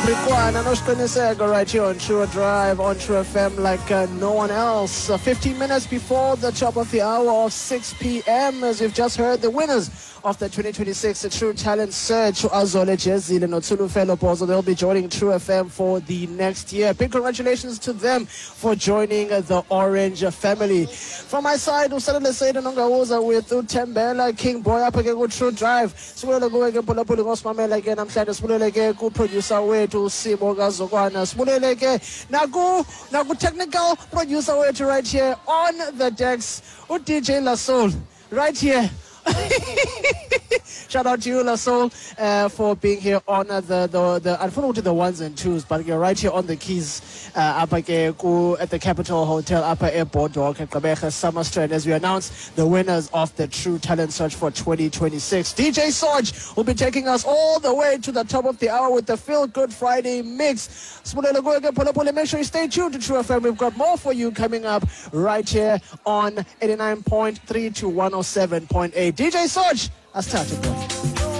Brikwana Noshqiniseko right here on True Drive on True FM like no one else. 15 minutes before the top of the hour of 6 p.m. as we've just heard the winners of the 2026 True Talent Search, Azole Jezile and Otulufelo Bozo. They'll be joining True FM for the next year. Big congratulations to them for joining the Orange family. From my side, Usalele Saida Nongawuza with Utembela King Boy up again with True Drive. Sibulele kuwe ke Mpulapuli ngosimamela ke namhlanje, sibulele ke ku-producer wethu Simo Kazokwana, sibulele ke naku technical producer wethu right here on the decks, DJ La Soul right here. Shout out to you, La Soul, for being here on the unfortunately the ones and twos, but you're right here on the keys at the Capital Hotel Upper Airport Dock at Gqeberha Summer Strand as we announce the winners of the True Talent Search for 2026. DJ Sorge will be taking us all the way to the top of the hour with the Feel Good Friday mix. Make sure you stay tuned to True FM. We've got more for you coming up right here on 89.3 to 107.8. DJ Sorge, I started, bro.